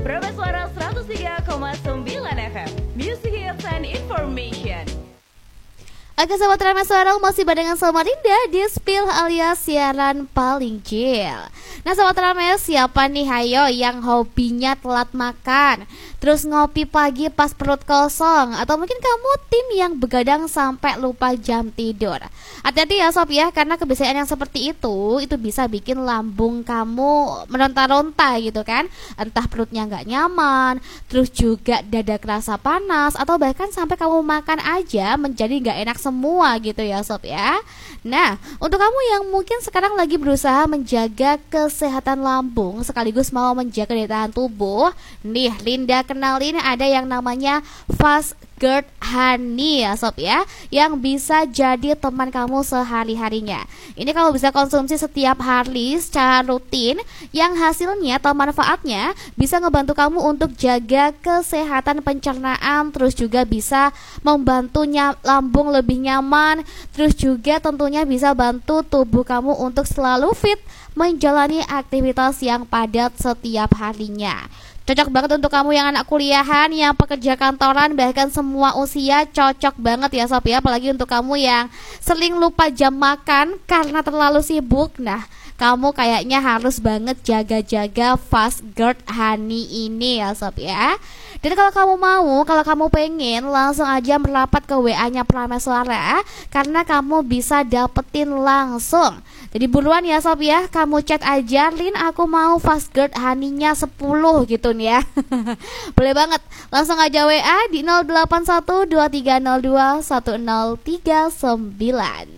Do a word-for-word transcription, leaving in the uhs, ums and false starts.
Prima Suara seratus tiga koma sembilan F M, Music Hits and Information. Oke sahabat Prima Suara, masih barengan sama Linda di Spill alias siaran paling chill. Nah sahabat Prima, siapa nih hayo yang hobinya telat makan, terus ngopi pagi pas perut kosong, atau mungkin kamu tim yang begadang sampai lupa jam tidur? Hati-hati ya sob ya, karena kebiasaan yang seperti itu itu bisa bikin lambung kamu meronta-ronta gitu kan. Entah perutnya nggak nyaman, terus juga dada kerasa panas, atau bahkan sampai kamu makan aja menjadi nggak enak semua gitu ya sob ya. Nah untuk kamu yang mungkin sekarang lagi berusaha menjaga kesehatan lambung sekaligus mau menjaga daya tahan tubuh, nih Linda kenalin ada yang namanya Fast Guard Honey ya sob ya, yang bisa jadi teman kamu sehari-harinya. Ini kamu bisa konsumsi setiap hari secara rutin, yang hasilnya atau manfaatnya bisa ngebantu kamu untuk jaga kesehatan pencernaan, terus juga bisa membantu ny- lambung lebih nyaman, terus juga tentunya bisa bantu tubuh kamu untuk selalu fit menjalani aktivitas yang padat setiap harinya. Cocok banget untuk kamu yang anak kuliahan, yang pekerja kantoran, bahkan semua usia cocok banget ya sob ya. Apalagi untuk kamu yang sering lupa jam makan karena terlalu sibuk. Nah kamu kayaknya harus banget jaga-jaga Fast Guard Honey ini ya sob ya. Dan kalau kamu mau, kalau kamu pengen, langsung aja merapat ke W A-nya Prima Suara, karena kamu bisa dapetin langsung. Jadi buruan ya sob ya, kamu chat aja, Lin aku mau Fast Guard Honey-nya sepuluh gitu nih ya. Boleh banget, langsung aja W A di nol delapan satu dua tiga nol dua satu nol tiga sembilan.